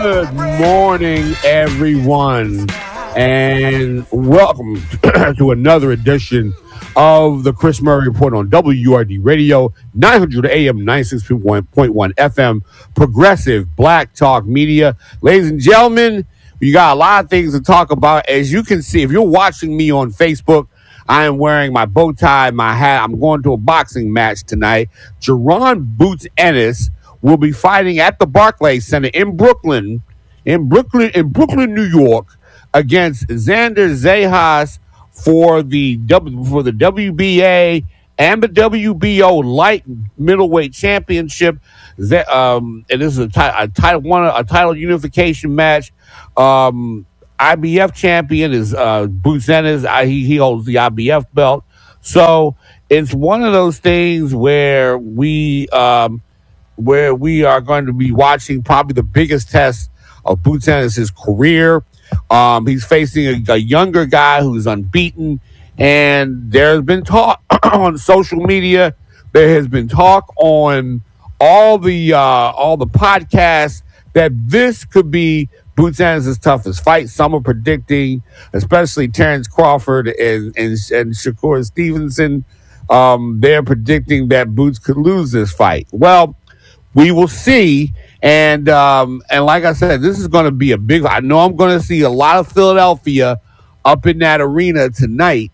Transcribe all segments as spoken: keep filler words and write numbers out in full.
Good morning, everyone, and welcome to another edition of the Chris Murray Report on W R D Radio, nine hundred A M, ninety-six point one F M, Progressive Black Talk Media. Ladies and gentlemen, we got a lot of things to talk about. As you can see, if you're watching me on Facebook, I am wearing my bow tie, my hat. I'm going to a boxing match tonight. Jaron Boots Ennis will be fighting at the Barclays Center in Brooklyn, in Brooklyn, in Brooklyn, New York, against Xander Zayas for the W for the W B A and the W B O light middleweight championship. Um, and this is a, t- a title one, a title unification match. Um, I B F champion is uh, Boots Ennis. I, he, he holds the I B F belt. So it's one of those things where we um, where we are going to be watching probably the biggest test of Boots Ennis' career. Um, he's facing a, a younger guy who's unbeaten, and there's been talk on social media. There has been talk on all the uh, all the podcasts that this could be Boots Ennis' toughest fight. Some are predicting, especially Terrence Crawford and and, and Shakur Stevenson, um, they're predicting that Boots could lose this fight. Well, we will see. And um, and like I said, this is going to be a big. I know I'm going to see a lot of Philadelphia up in that arena tonight.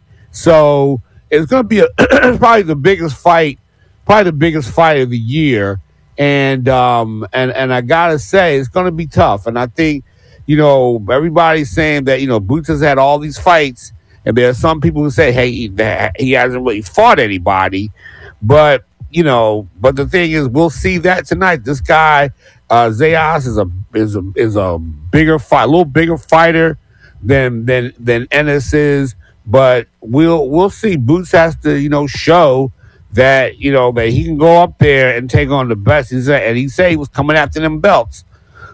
So it's going to be a, probably the biggest fight, probably the biggest fight of the year. And um, and and I gotta say, it's going to be tough. And I think, you know, everybody's saying that, you know, Boots has had all these fights, and there are some people who say, hey, he, he hasn't really fought anybody, but. You know, but the thing is, we'll see that tonight. This guy, uh, Zayas, is a is a is a bigger fight, a little bigger fighter than than than Ennis is. But we'll we'll see. Boots has to, you know, show that, you know, that he can go up there and take on the best. He said, and he said he was coming after them belts.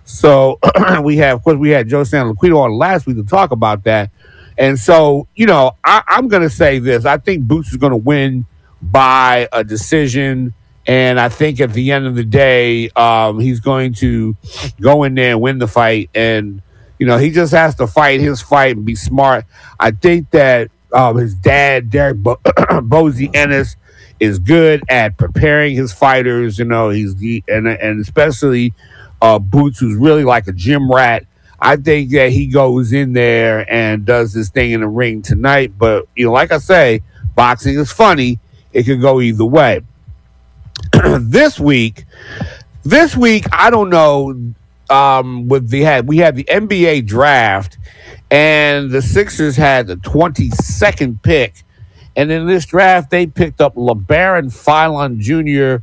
So we have, of course, we had Joe San Laquito on last week to talk about that. And so, you know, I, I'm going to say this: I think Boots is going to win by a decision, and I think at the end of the day, um, he's going to go in there and win the fight. And you know, he just has to fight his fight and be smart. I think that um, his dad, Derek Bo- Bozy Ennis, is good at preparing his fighters. You know, he's the, and and especially uh, Boots, who's really like a gym rat. I think that he goes in there and does this thing in the ring tonight. But you know, like I say, boxing is funny. It could go either way. this week, this week, I don't know. Um, with the had we had the N B A draft, and the Sixers had the twenty-second pick, and in this draft they picked up LeBaron Philon Junior,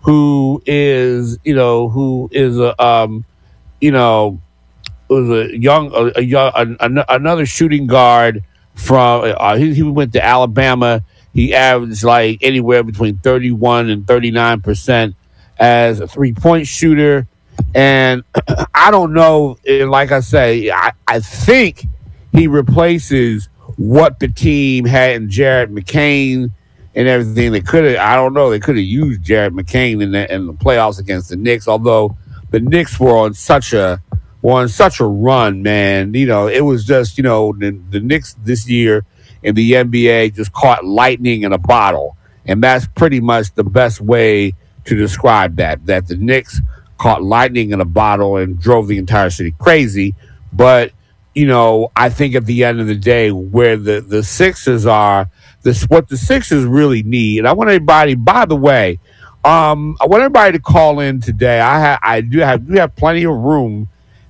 who is you know who is a um, you know was a young a, a young a, another shooting guard from uh, he, he went to Alabama. He averaged like anywhere between thirty-one and thirty-nine percent as a three-point shooter. And I don't know, like I say, I, I think he replaces what the team had in Jared McCain and everything. They could have, I don't know, they could have used Jared McCain in the, in the playoffs against the Knicks, although the Knicks were on such a, were on such a run, man. You know, it was just, you know, the, the Knicks this year in the N B A just caught lightning in a bottle. And that's pretty much the best way to describe that, that the Knicks caught lightning in a bottle and drove the entire city crazy. But, you know, I think at the end of the day, where the, the Sixers are, this what the Sixers really need. And I want everybody, by the way, um, I want everybody to call in today. I ha- I do have, do have plenty of room.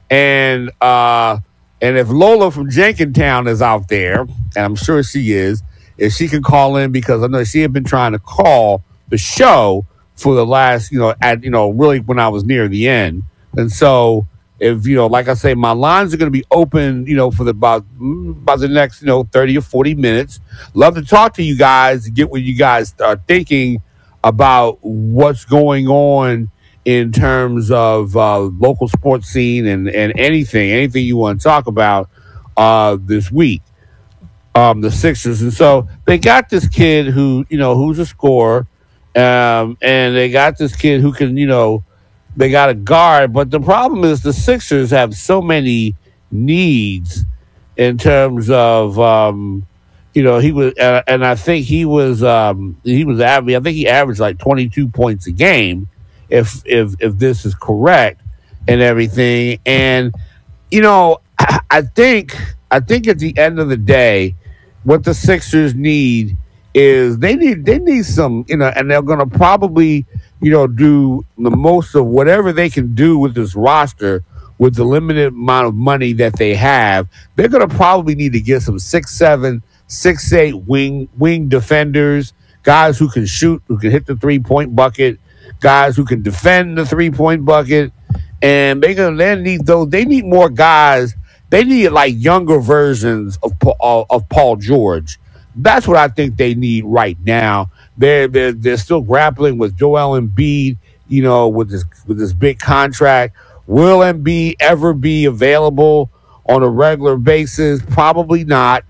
And, uh, And if Lola from Jenkintown is out there, and I'm sure she is, if she can call in, because I know she had been trying to call the show for the last, you know, at, you know, really when I was near the end. And so if, you know, like I say, my lines are going to be open, you know, for the, about, about the next, you know, thirty or forty minutes. Love to talk to you guys, get what you guys are thinking about what's going on in terms of uh, local sports scene and, and anything, anything you want to talk about uh, this week, um, the Sixers. And so they got this kid who, you know, who's a scorer, um, and they got this kid who can, you know, They got a guard, but the problem is the Sixers have so many needs in terms of, um, you know, he was, uh, and I think he was, um, he was average. I think he averaged like twenty-two points a game, if if if this is correct, and everything. And you know, I, I think I think at the end of the day, what the Sixers need is they need they need some, you know, and they're going to probably, you know, do the most of whatever they can do with this roster with the limited amount of money that they have. They're going to probably need to get some six seven, six eight wing wing defenders, guys who can shoot, who can hit the three point bucket, guys who can defend the three point bucket, and they're going to need those. They need more guys. They need like younger versions of of, of Paul George. That's what I think they need right now. They're they're they're still grappling with Joel Embiid, you know, with this with this big contract. Will Embiid ever be available on a regular basis? Probably not.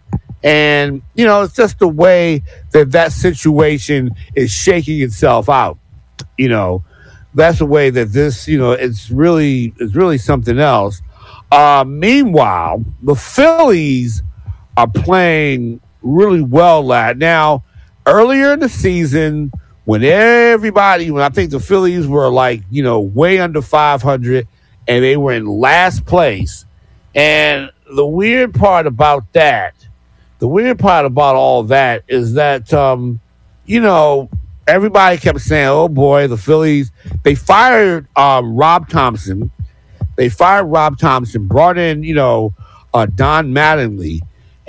And you know, it's just the way that that situation is shaking itself out. You know, that's the way that this. You know, it's really it's really something else. Uh, meanwhile, the Phillies are playing really well, lad. Now, earlier in the season, when everybody, when I think the Phillies were like, you know, way under five hundred, and they were in last place. And the weird part about that, the weird part about all that is that, um, you know, everybody kept saying, oh boy, the Phillies, they fired um, Rob Thompson. They fired Rob Thompson, brought in, you know, uh, Don Mattingly.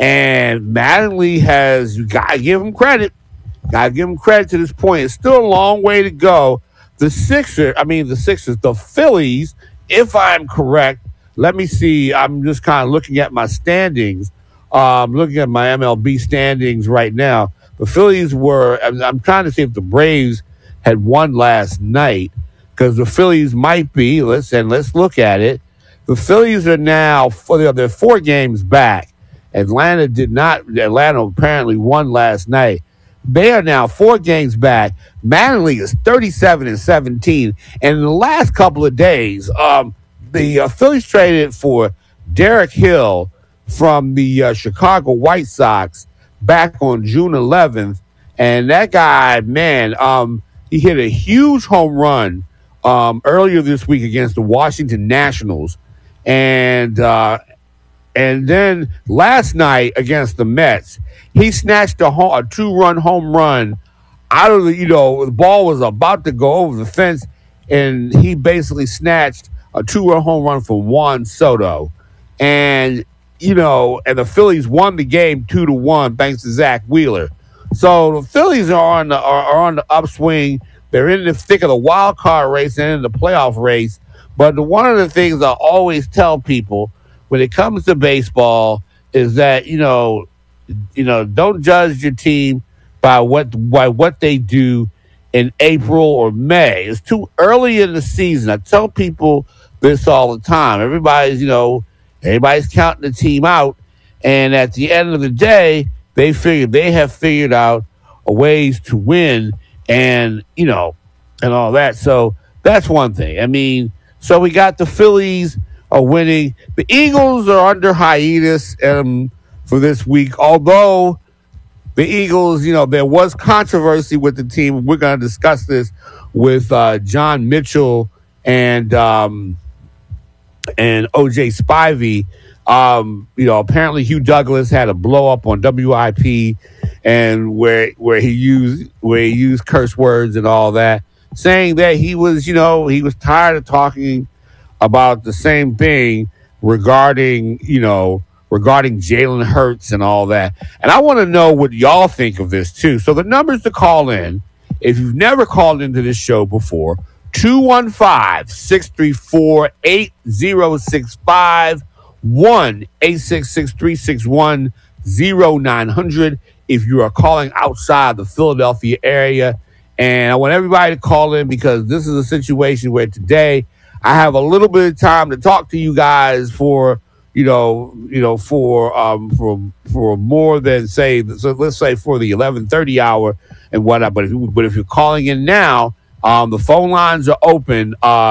And Mattingly has, you got to give him credit. Got to give him credit to this point. It's still a long way to go. The Sixers, I mean, the Sixers, the Phillies, if I'm correct, let me see. I'm just kind of looking at my standings. Uh, I'm looking at my M L B standings right now. The Phillies were, I'm, I'm trying to see if the Braves had won last night, because the Phillies might be, let's, and let's look at it. The Phillies are now, they're four games back. Atlanta did not, Atlanta apparently won last night. They are now four games back. Mattingly is thirty-seven and seventeen. And in the last couple of days, um, the uh, Phillies traded for Derek Hill from the uh, Chicago White Sox back on June eleventh. And that guy, man, um, he hit a huge home run um, earlier this week against the Washington Nationals. And, uh, and then last night against the Mets, he snatched a, home, a two-run home run out of the, you know, the ball was about to go over the fence, and he basically snatched a two-run home run from Juan Soto. And, you know, and the Phillies won the game two to one thanks to Zach Wheeler. So the Phillies are on the, are, are on the upswing. They're in the thick of the wild card race and in the playoff race. But the, one of the things I always tell people when it comes to baseball is that, you know, you know, don't judge your team by what by what they do in April or May. It's too early in the season. I tell people this all the time. Everybody's, you know, everybody's counting the team out, and at the end of the day, they figure they have figured out a ways to win, and you know, and all that. So that's one thing. I mean, so we got the Phillies are winning. The Eagles are under hiatus um, for this week, although the Eagles, you know, there was controversy with the team. We're going to discuss this with uh, John Mitchell and um, and O J Spivey. Um, you know, apparently Hugh Douglas had a blow up on W I P, and where where he used where he used curse words and all that, saying that he was, you know, he was tired of talking about the same thing regarding, you know, regarding Jalen Hurts and all that. And I want to know what y'all think of this, too. So the numbers to call in, if you've never called into this show before, two one five, six three four, eight zero six five, one eight six six, three six one, zero nine hundred if you are calling outside the Philadelphia area. And I want everybody to call in because this is a situation where today I have a little bit of time to talk to you guys for, you know, you know, for um for for more than say, so let's say for the eleven thirty hour and whatnot. But if you, but if you're calling in now, um, the phone lines are open. Uh,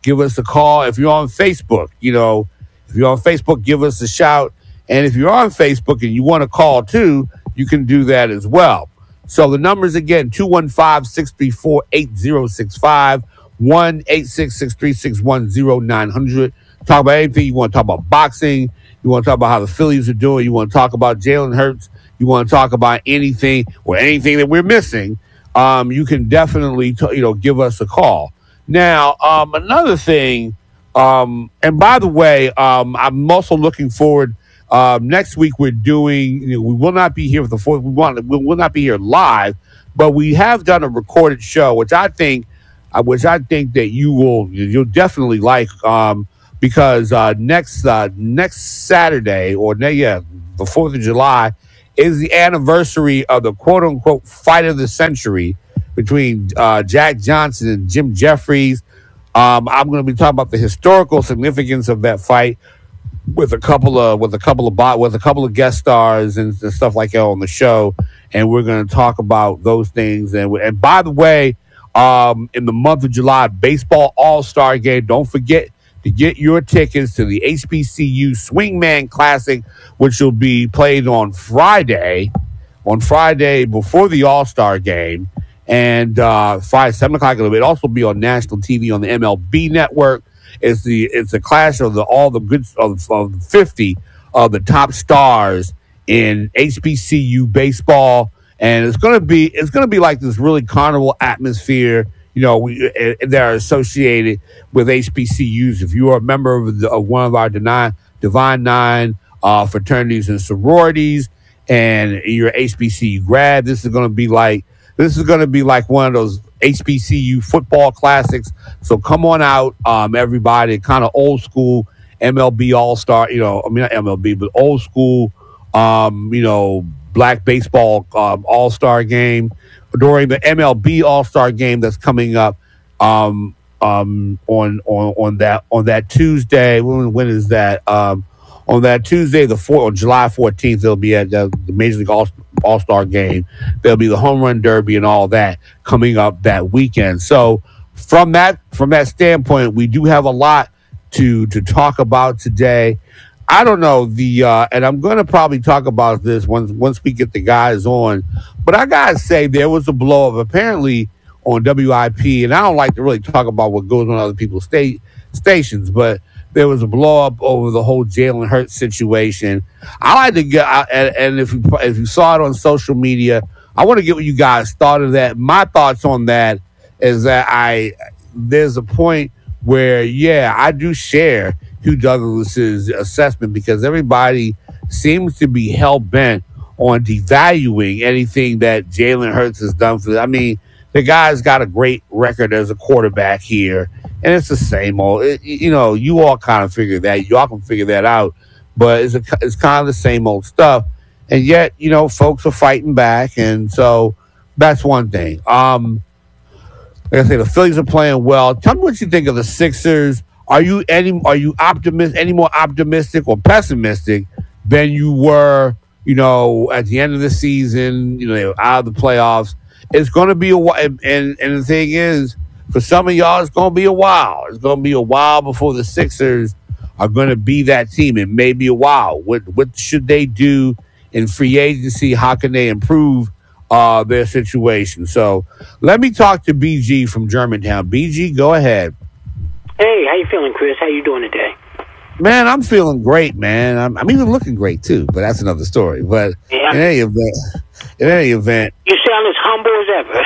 give us a call. If you're on Facebook, you know, if you're on Facebook, give us a shout. And if you're on Facebook and you want to call too, you can do that as well. So the numbers again, two one five, six three four, eight zero six five, one eight six six three six one zero nine hundred. Talk about anything. You want to talk about boxing. You want to talk about how the Phillies are doing. You want to talk about Jalen Hurts. You want to talk about anything or anything that we're missing. Um, you can definitely, t- you know, give us a call. Now, um, another thing, um, and by the way, um, I'm also looking forward. Um, next week we're doing. You know, we will not be here for the fourth. We want. We will not be here live, but we have done a recorded show, which I think, uh, which I think that you will. You'll definitely like, um, because uh, next uh, next Saturday or yeah, the Fourth of July is the anniversary of the quote unquote fight of the century between uh, Jack Johnson and Jim Jeffries. Um, I'm going to be talking about the historical significance of that fight with a couple of with a couple of bot with a couple of guest stars and, and stuff like that on the show, and we're going to talk about those things. And and by the way, um, in the month of July, baseball All-Star Game. Don't forget to get your tickets to the H B C U Swingman Classic, which will be played on Friday, on Friday before the All-Star Game, and uh, Friday seven o'clock. It'll also be on national T V on the M L B Network. It's the it's a clash of the all the good of, of fifty of the top stars in H B C U baseball, and it's gonna be it's gonna be like this really carnival atmosphere. You know, we uh, that are associated with H B C Us. If you are a member of, the, of one of our Divine Divine Nine uh, fraternities and sororities, and you're H B C U grad, this is gonna be like this is gonna be like one of those H B C U football classics. So come on out, um, everybody. Kind of old school M L B All Star, you know, I mean not M L B, but old school, um, you know, black baseball um, All Star game during the M L B All Star game that's coming up um, um, on on on that on that Tuesday. When, when is that? Um, on that Tuesday, the fourth, on July fourteenth, they'll be at the, the Major League All All Star game. There'll be the home run derby and all that coming up that weekend. So from that from that standpoint, we do have a lot to to talk about today. I don't know the uh, and I'm going to probably talk about this once once we get the guys on. But I gotta say there was a blow up apparently on W I P, and I don't like to really talk about what goes on other people's state stations, but there was a blow up over the whole Jalen Hurts situation. I like to get, and, and if you if you saw it on social media, I want to get what you guys thought of that. My thoughts on that is that I there's a point where yeah, I do share Hugh Douglas's assessment because everybody seems to be hell bent on devaluing anything that Jalen Hurts has done for. I mean, the guy's got a great record as a quarterback here. And it's the same old, it, you know, you all kind of figure that. Y'all can figure that out. But it's, a, it's kind of the same old stuff. And yet, you know, folks are fighting back. And so that's one thing. Um, like I say, the Phillies are playing well. Tell me what you think of the Sixers. Are you any are you optimist any more optimistic or pessimistic than you were, you know, at the end of the season, you know, they were out of the playoffs? It's going to be a while. And, and, and the thing is, for some of y'all, it's going to be a while. It's going to be a while before the Sixers are going to be that team. It may be a while. What what should they do in free agency? How can they improve uh, their situation? So let me talk to B G from Germantown. B G, go ahead. Hey, how you feeling, Chris? How you doing today? Man, I'm feeling great, man. I'm, I'm even looking great, too, but that's another story. But yeah. in any event, in any event. You sound as humble as ever.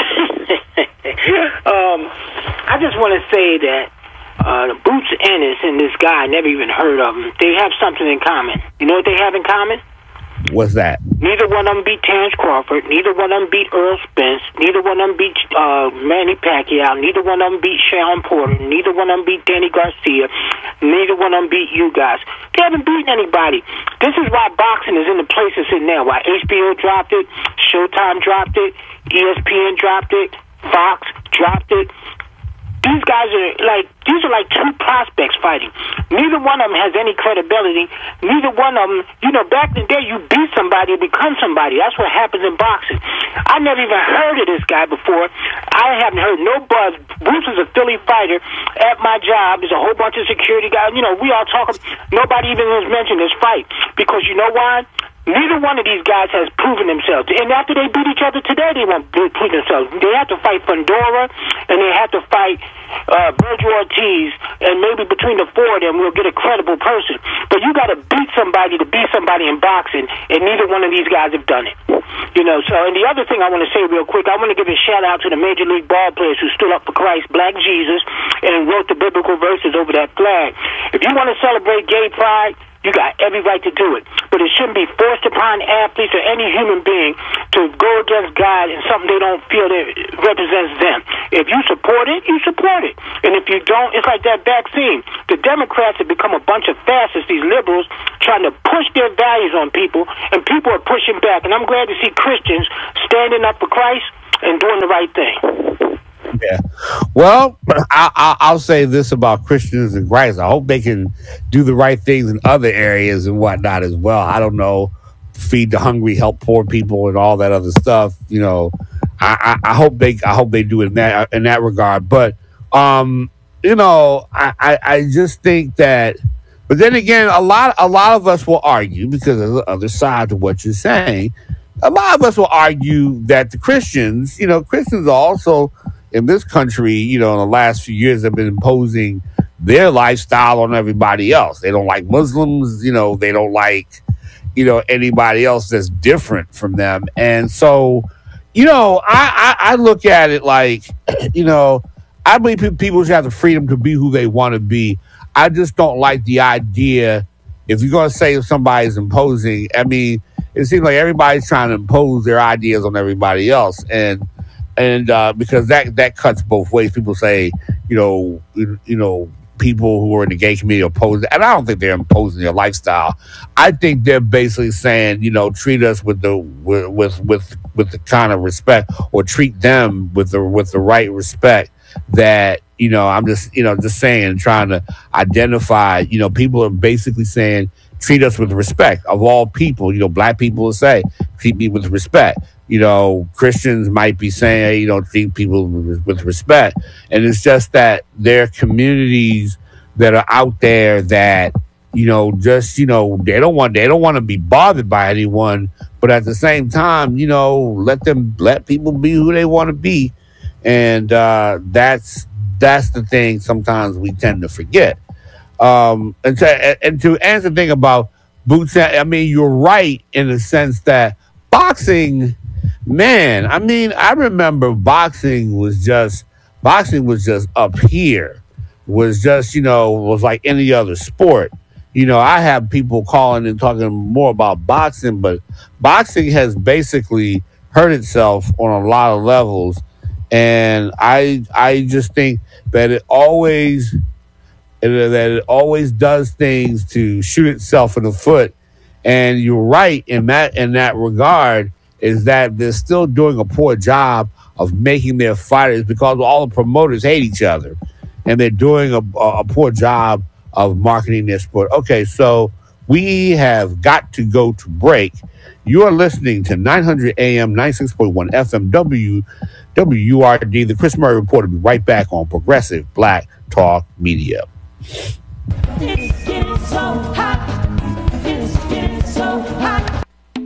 um, I just want to say that uh, Boots Ennis and this guy, I never even heard of them. They have something in common. You know what they have in common? What's that? Neither one of them beat Terrence Crawford. Neither one of them beat Earl Spence. Neither one of them beat uh, Manny Pacquiao. Neither one of them beat Shawn Porter. Neither one of them beat Danny Garcia. Neither one of them beat you guys. They haven't beaten anybody. This is why boxing is in the place it's in now. Why H B O dropped it, Showtime dropped it, E S P N dropped it, Fox dropped it. These guys are like, These are like two prospects fighting. Neither one of them has any credibility. Neither one of them, you know, back in the day, you beat somebody to become somebody. That's what happens in boxing. I never even heard of this guy before. I haven't heard no buzz. Bruce is a Philly fighter. At my job, there's a whole bunch of security guys. You know, we all talk. Nobody even has mentioned this fight because you know why? Neither one of these guys has proven themselves. And after they beat each other today, they won't prove themselves. They have to fight Fundora, and they have to fight uh, Virgil Ortiz, and maybe between the four of them, we'll get a credible person. But you got to beat somebody to beat somebody in boxing, and neither one of these guys have done it. You know, so, and the other thing I want to say real quick, I want to give a shout-out to the Major League ball players who stood up for Christ, Black Jesus, and wrote the biblical verses over that flag. If you want to celebrate gay pride, you got every right to do it. But it shouldn't be forced upon athletes or any human being to go against God and something they don't feel that represents them. If you support it, you support it. And if you don't, it's like that vaccine. The Democrats have become a bunch of fascists, these liberals, trying to push their values on people, and people are pushing back. And I'm glad to see Christians standing up for Christ and doing the right thing. Yeah. Well, I, I, I'll say this about Christians and Christ. I hope they can do the right things in other areas and whatnot as well. I don't know, feed the hungry, help poor people, and all that other stuff. You know, I, I, I hope they, I hope they do it in that in that regard. But, um, you know, I, I, I just think that. But then again, a lot, a lot of us will argue because of the other side to what you're saying. A lot of us will argue that the Christians, you know, Christians are also in this country, you know, in the last few years have been imposing their lifestyle on everybody else. They don't like Muslims, you know, they don't like, you know, anybody else that's different from them. And so, you know, I, I, I look at it like, you know, I believe people should have the freedom to be who they want to be. I just don't like the idea, if you're going to say if somebody's imposing, I mean, it seems like everybody's trying to impose their ideas on everybody else. And, And uh, because that, that cuts both ways. People say, you know, you, you know, people who are in the gay community oppose it. And I don't think they're imposing their lifestyle. I think they're basically saying, you know, treat us with the with with with, with the kind of respect, or treat them with the with the right respect that, you know, I'm just, you know, just saying, trying to identify, you know, people are basically saying, treat us with respect of all people. You know, black people will say, treat me with respect. You know, Christians might be saying, you know, treat people with respect. And it's just that there are communities that are out there that, you know, just, you know, they don't want, they don't want to be bothered by anyone. But at the same time, you know, let them, let people be who they want to be. And uh, that's, that's the thing sometimes we tend to forget. Um, and, to, and to answer the thing about boots, I mean, you're right in the sense that boxing, man, I mean, I remember boxing was just, boxing was just up here, was just, you know, was like any other sport. You know, I have people calling and talking more about boxing, but boxing has basically hurt itself on a lot of levels. And I, I just think that it always, that it always does things to shoot itself in the foot. And you're right in that, in that regard, is that they're still doing a poor job of making their fighters, because all the promoters hate each other, and they're doing a, a poor job of marketing their sport. Okay, so we have got to go to break. You are listening to nine hundred A M, ninety-six point one F M, W W R D, the Chris Murray Report. Will be right back on Progressive Black Talk Media. It's getting so hot. It's getting so hot.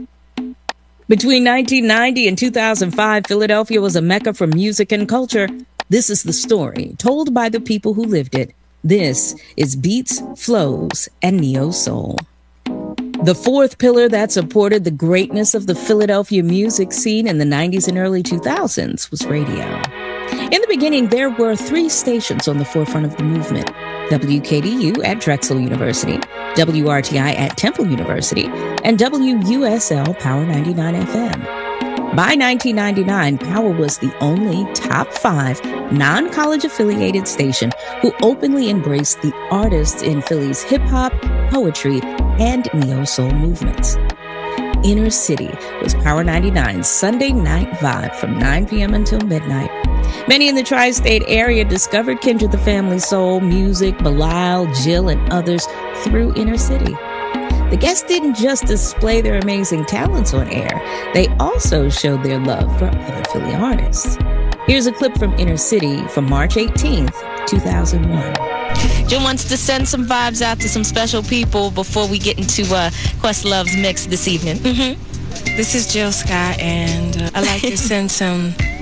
Between nineteen ninety and two thousand five, Philadelphia was a mecca for music and culture. This is the story told by the people who lived it. This is Beats, Flows, and Neo Soul. The fourth pillar that supported the greatness of the Philadelphia music scene in the nineties and early two thousands was radio. In the beginning, there were three stations on the forefront of the movement: W K D U at Drexel University, W R T I at Temple University, and W U S L Power ninety-nine F M. By nineteen ninety-nine, Power was the only top five non-college affiliated station who openly embraced the artists in Philly's hip-hop, poetry, and neo-soul movements. Inner City was Power ninety-nine's Sunday night vibe from nine p.m. until midnight, Many in the tri-state area discovered Kindred the Family Soul, music, Belial, Jill, and others through Inner City. The guests didn't just display their amazing talents on air, they also showed their love for other Philly artists. Here's a clip from Inner City from March eighteenth, two thousand one. Jill wants to send some vibes out to some special people before we get into uh, Questlove's mix this evening. Mm-hmm. This is Jill Scott, and uh, I'd like to send some